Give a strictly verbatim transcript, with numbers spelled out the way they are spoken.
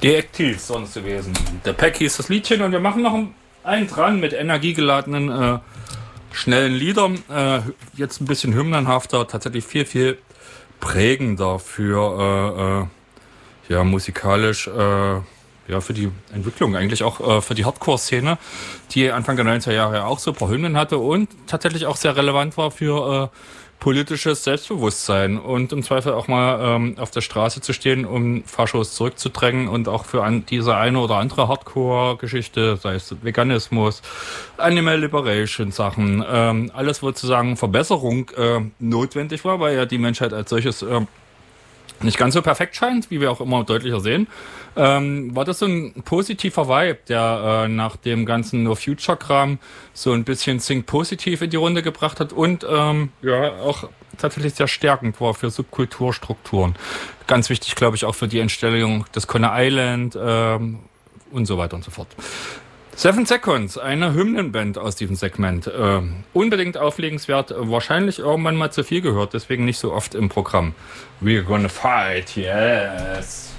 Deactives sonst gewesen. Der Pack hieß das Liedchen und wir machen noch einen dran mit energiegeladenen, äh, schnellen Liedern. Äh, jetzt ein bisschen hymnenhafter, tatsächlich viel, viel prägender für, äh, äh, ja, musikalisch, äh, ja, für die Entwicklung, eigentlich auch äh, für die Hardcore-Szene, die Anfang der neunziger Jahre auch so ein paar Hymnen hatte und tatsächlich auch sehr relevant war für äh, politisches Selbstbewusstsein und im Zweifel auch mal ähm, auf der Straße zu stehen, um Faschos zurückzudrängen und auch für an diese eine oder andere Hardcore-Geschichte, sei es Veganismus, Animal Liberation Sachen, ähm, alles, wo sozusagen Verbesserung äh, notwendig war, weil ja die Menschheit als solches äh, nicht ganz so perfekt scheint, wie wir auch immer deutlicher sehen, ähm, war das so ein positiver Vibe, der äh, nach dem ganzen No-Future-Kram so ein bisschen Think positiv in die Runde gebracht hat und ähm, ja auch tatsächlich sehr stärkend war für Subkulturstrukturen. Ganz wichtig, glaube ich, auch für die Entstellung des Coney Island ähm, und so weiter und so fort. Seven Seconds, eine Hymnenband aus diesem Segment. Äh, unbedingt auflegenswert, wahrscheinlich irgendwann mal zu viel gehört, deswegen nicht so oft im Programm. We're gonna fight, yes.